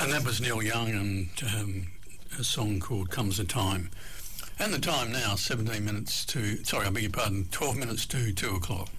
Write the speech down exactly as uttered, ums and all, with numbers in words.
And that was Neil Young and um, a song called Comes a Time. And the time now, seventeen minutes to, sorry, I beg your pardon, twelve minutes to two o'clock.